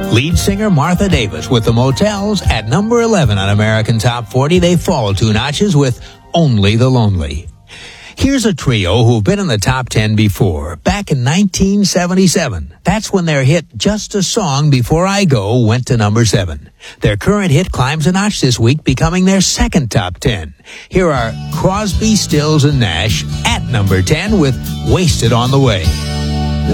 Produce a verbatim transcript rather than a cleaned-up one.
Lead singer Martha Davis with the Motels at number eleven on American Top forty. They fall two notches with Only the Lonely. Here's a trio who've been in the top ten before, back in nineteen seventy-seven. That's when their hit Just a Song Before I Go went to number seven. Their current hit climbs a notch this week, becoming their second top ten. Here are Crosby, Stills, and Nash at number ten with Wasted on the Way.